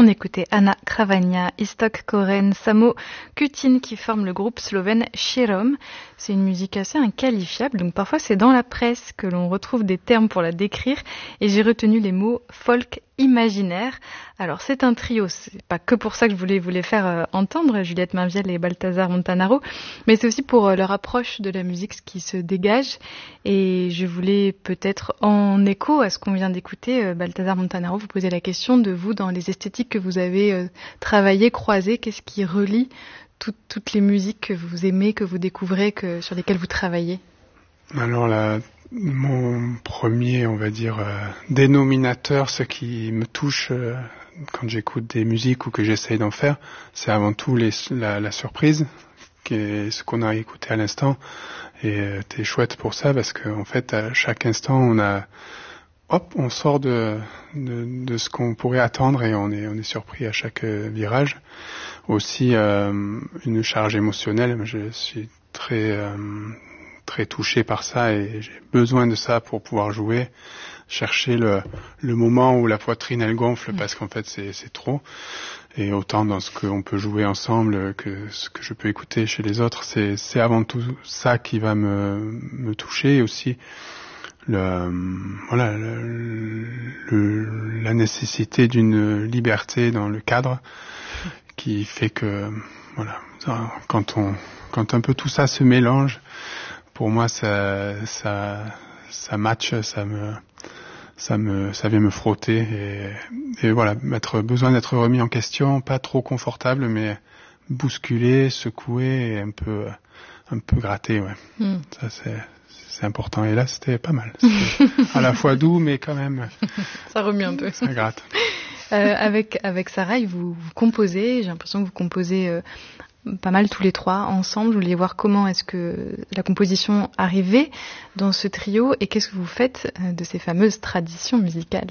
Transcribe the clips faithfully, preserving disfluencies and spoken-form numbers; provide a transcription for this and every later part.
d'écouter Anna Kravania, Istok Koren, Samo Kutin qui forment le groupe slovène Širom. C'est une musique assez inqualifiable, donc parfois c'est dans la presse que l'on retrouve des termes pour la décrire et j'ai retenu les mots folk imaginaire. Alors c'est un trio, c'est pas que pour ça que je voulais vous les faire euh, entendre, Juliette Mainviel et Balthazar Montanaro, mais c'est aussi pour euh, leur approche de la musique, ce qui se dégage. Et je voulais peut-être en écho à ce qu'on vient d'écouter, euh, Balthazar Montanaro, vous poser la question de vous, dans les esthétiques que vous avez euh, travaillées, croisées, qu'est-ce qui relie tout, toutes les musiques que vous aimez, que vous découvrez, que, sur lesquelles vous travaillez? Alors là, mon premier, on va dire, euh, dénominateur, ce qui me touche euh, quand j'écoute des musiques ou que j'essaye d'en faire, c'est avant tout les, la, la surprise, qui est ce qu'on a écouté à l'instant. Et euh, t'es chouette pour ça parce qu'en fait, à chaque instant, on a, hop, on sort de, de, de ce qu'on pourrait attendre et on est, on est surpris à chaque euh, virage. Aussi, euh, une charge émotionnelle. Je suis très euh, très touché par ça et j'ai besoin de ça pour pouvoir jouer, chercher le, le moment où la poitrine elle gonfle parce qu'en fait c'est, c'est trop. Et autant dans ce qu'on peut jouer ensemble que ce que je peux écouter chez les autres, c'est, c'est avant tout ça qui va me, me toucher. Et aussi le, voilà, le, le, la nécessité d'une liberté dans le cadre qui fait que voilà, quand on quand un peu tout ça se mélange, pour moi ça ça ça match, ça me ça me ça vient me frotter et, et voilà, être besoin d'être remis en question, pas trop confortable mais bousculé, secoué et un peu un peu gratté, ouais. Mm. Ça c'est c'est important et là c'était pas mal. C'était à la fois doux mais quand même ça remue un peu. Ça gratte. Euh, avec avec Sarah, vous, vous composez. J'ai l'impression que vous composez euh, pas mal tous les trois ensemble. Je voulais voir comment est-ce que la composition arrivait dans ce trio et qu'est-ce que vous faites de ces fameuses traditions musicales.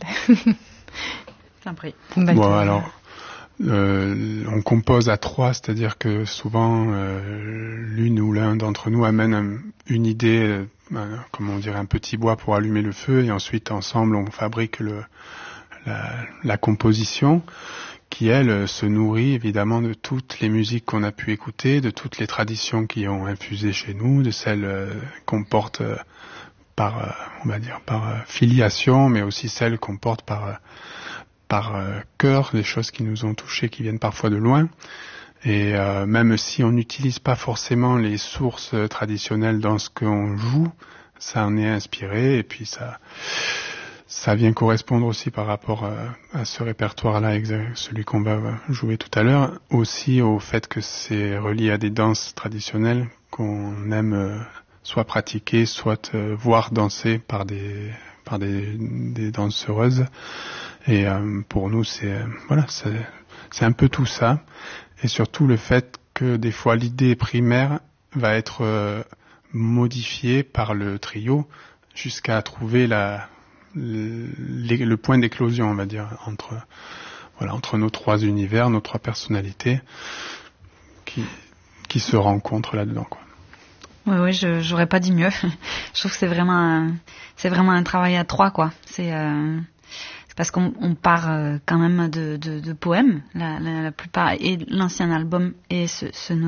T'en prie. Bon alors, euh, on compose à trois, c'est-à-dire que souvent euh, l'une ou l'un d'entre nous amène un, une idée, euh, comment on dirait, un petit bois pour allumer le feu et ensuite ensemble on fabrique le La, la composition qui, elle, se nourrit évidemment de toutes les musiques qu'on a pu écouter, de toutes les traditions qui ont infusé chez nous, de celles euh, qu'on porte euh, par, euh, on va dire, par euh, filiation, mais aussi celles qu'on porte par, euh, par euh, cœur, des choses qui nous ont touchés, qui viennent parfois de loin. Et euh, même si on n'utilise pas forcément les sources traditionnelles dans ce qu'on joue, ça en est inspiré et puis ça... Ça vient correspondre aussi par rapport à, à ce répertoire-là, celui qu'on va jouer tout à l'heure, aussi au fait que c'est relié à des danses traditionnelles qu'on aime soit pratiquer, soit voir danser par des par des, des danseuses. Et euh, pour nous, c'est voilà, c'est, c'est un peu tout ça, et surtout le fait que des fois l'idée primaire va être euh, modifiée par le trio jusqu'à trouver la Le, le point d'éclosion, on va dire, entre voilà entre nos trois univers, nos trois personnalités qui qui se rencontrent là-dedans, quoi. Oui, oui, je j'aurais pas dit mieux. Je trouve que c'est vraiment un, c'est vraiment un travail à trois, quoi. C'est euh, c'est parce qu'on on part euh, quand même de de, de poèmes, la, la la plupart, et l'ancien album et ce ce